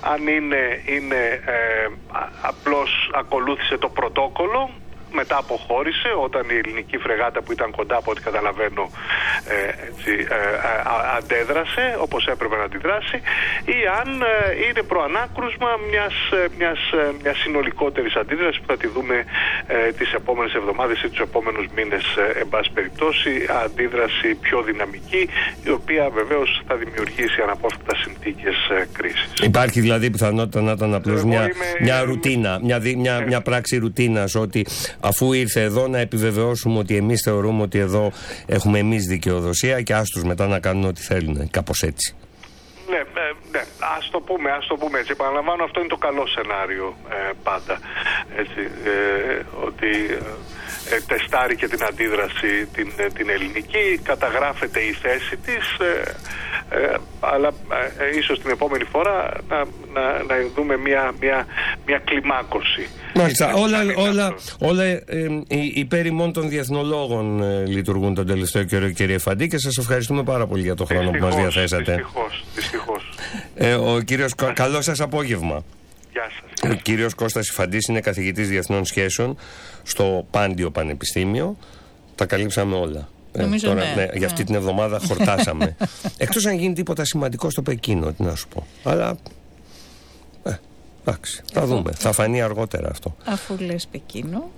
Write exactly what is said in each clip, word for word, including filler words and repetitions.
αν είναι, είναι ε, απλώς ακολούθησε το πρωτόκολλο, μετά αποχώρησε όταν η ελληνική φρεγάτα που ήταν κοντά, από ό,τι καταλαβαίνω, ε, έτσι, ε, α, αντέδρασε όπως έπρεπε να αντιδράσει, ή αν ε, είναι προανάκρουσμα μιας, μιας, μιας συνολικότερης αντίδρασης που θα τη δούμε ε, τις επόμενες εβδομάδες ή τους επόμενους μήνες, ε, εν πάση περιπτώσει, αντίδραση πιο δυναμική, η οποία βεβαίως θα δημιουργήσει αναπόφευκτα συνθήκες ε, κρίσης. Υπάρχει δηλαδή πιθανότητα να ήταν απλώς μια, είμαι... μια ρουτίνα, μια, μια, μια πράξη ρουτίνας, ότι αφού ήρθε εδώ να επιβεβαιώσουμε ότι εμείς θεωρούμε ότι εδώ έχουμε εμείς δικαιοδοσία και άστους μετά να κάνουν ό,τι θέλουν, κάπως έτσι. Ναι, ε, ναι, ας το πούμε, ας το πούμε έτσι. Επαναλαμβάνω, αυτό είναι το καλό σενάριο ε, πάντα. Έτσι, ε, ότι ε, τεστάρει και την αντίδραση την, την ελληνική, καταγράφεται η θέση της, ε, ε, αλλά ε, ίσως την επόμενη φορά να, να, να δούμε μια, μια, μια κλιμάκωση. Μάλιστα, όλα, όλα, όλα ε, ε, υπέρ ημών των διεθνολόγων ε, λειτουργούν τον τελευταίο καιρό, κύριε Φαντή, και σας ευχαριστούμε πάρα πολύ για το χρόνο δυστυχώς, που μας διαθέσατε. Δυστυχώς, δυστυχώς. Ε, ο κύριος, καλό σας απόγευμα. Γεια σας. Ο κύριος Κώστας Ιφαντής είναι καθηγητής διεθνών σχέσεων στο Πάντιο Πανεπιστήμιο. Τα καλύψαμε όλα. Νομίζω, ε, τώρα, ναι, ναι, ναι. Για αυτή την εβδομάδα χορτάσαμε. Εκτός αν γίνει τίποτα σημαντικό στο Πεκίνο, τι να σου πω. Αλλά ε, εντάξει, θα αφού, δούμε. Θα φανεί αργότερα αυτό. Αφού λες Πεκίνο,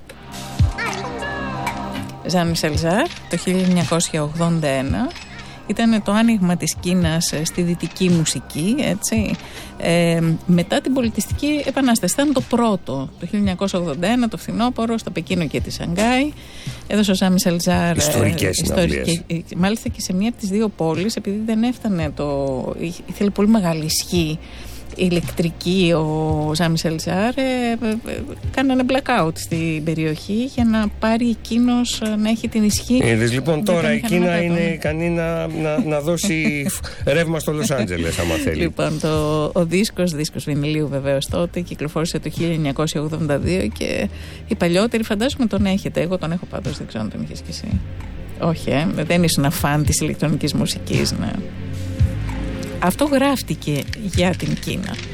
Ζαν Μισελ Ζαρ το χίλια εννιακόσια ογδόντα ένα ήταν το άνοιγμα της Κίνας στη δυτική μουσική, έτσι. Ε, μετά την πολιτιστική επανάσταση. Ήταν το πρώτο, το χίλια εννιακόσια ογδόντα ένα, το φθινόπωρο, στο Πεκίνο και τη Σανγκάη. Έδωσε ο Ζαν Μισελ Ζαρ ιστορικές συναυλίες. Μάλιστα και σε μία από τις δύο πόλεις, επειδή δεν έφτανε το... ήθελε πολύ μεγάλη ισχύ ηλεκτρική ο Ζαν Μισελ Ζαρ, ε, ε, ε, κάνανε blackout στην περιοχή για να πάρει εκείνος να έχει την ισχύ. Είδες λοιπόν τώρα η Κίνα είναι ικανή να, να, να δώσει ρεύμα στο Λος Άντζελες άμα θέλει. Λοιπόν, το, ο δίσκος, δίσκος βινιλίου βεβαίως τότε, κυκλοφόρησε το χίλια εννιακόσια ογδόντα δύο και οι παλιότεροι φαντάζομαι τον έχετε. Εγώ τον έχω πάντως, δεν ξέρω αν τον είχες κι εσύ. Όχι, ε, δεν ήσουν φαν της ηλεκτρονικής μουσικής, ναι. Αυτό γράφτηκε για την Κίνα.